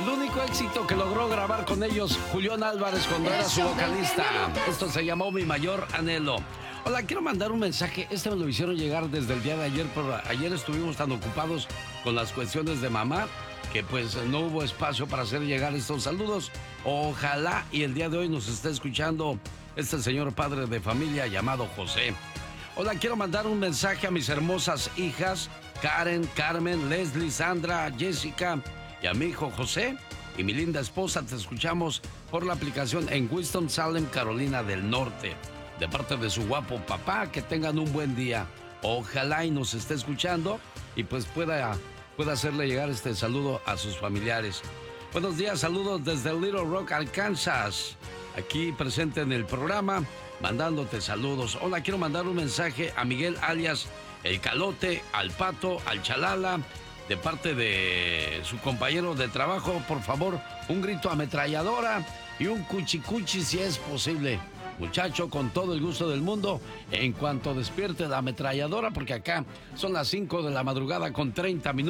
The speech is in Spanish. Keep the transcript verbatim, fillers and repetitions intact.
El único éxito que logró grabar con ellos Julián Álvarez cuando era su vocalista. Esto se llamó Mi Mayor Anhelo. Hola, quiero mandar un mensaje. Este me lo hicieron llegar desde el día de ayer, pero ayer estuvimos tan ocupados con las cuestiones de mamá que pues no hubo espacio para hacer llegar estos saludos. Ojalá y el día de hoy nos esté escuchando este señor padre de familia llamado José. Hola, quiero mandar un mensaje a mis hermosas hijas Karen, Carmen, Leslie, Sandra, Jessica y a mi hijo José y mi linda esposa. Te escuchamos por la aplicación en Winston-Salem, Carolina del Norte, de parte de su guapo papá. Que tengan un buen día. Ojalá y nos esté escuchando y pues pueda, pueda hacerle llegar este saludo a sus familiares. Buenos días, saludos desde Little Rock, Arkansas. Aquí presente en el programa, mandándote saludos. Hola, quiero mandar un mensaje a Miguel alias El Calote, al Pato, al Chalala, de parte de su compañero de trabajo. Por favor, un grito ametralladora y un cuchicuchi si es posible. Muchacho, con todo el gusto del mundo, en cuanto despierte la ametralladora, porque acá son las cinco de la madrugada con treinta minutos.